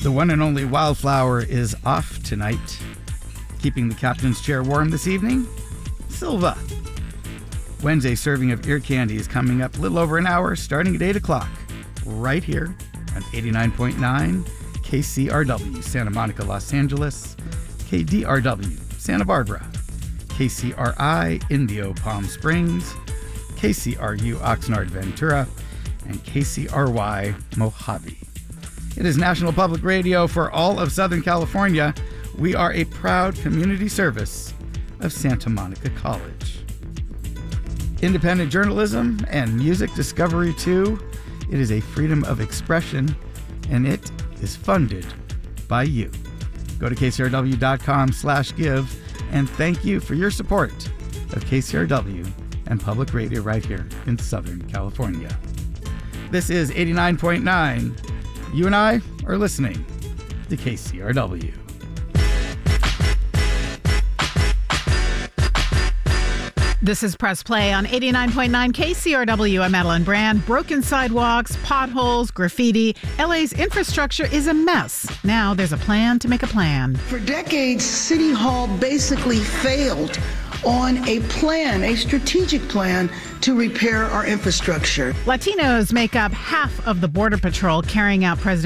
The one and only Wildflower is off tonight. Keeping the captain's chair warm this evening, Silva. Wednesday serving of ear candy is coming up a little over an hour, starting at 8 o'clock, right here on 89.9 KCRW, Santa Monica, Los Angeles, KDRW, Santa Barbara, KCRI, Indio, Palm Springs, KCRU, Oxnard, Ventura, and KCRY, Mojave. It is National Public Radio for all of Southern California. We are a proud community service of Santa Monica College. Independent journalism and music discovery too. It is a freedom of expression, and it is funded by you. Go to kcrw.com/give, and thank you for your support of KCRW and public radio right here in Southern California. This is 89.9. You and I are listening to KCRW. This is Press Play on 89.9 KCRW. I'm Madeline Brand. Broken sidewalks, potholes, graffiti. LA's infrastructure is a mess. Now there's a plan to make a plan. For decades, City Hall basically failed on a plan, a strategic plan to repair our infrastructure. Latinos make up half of the Border Patrol carrying out President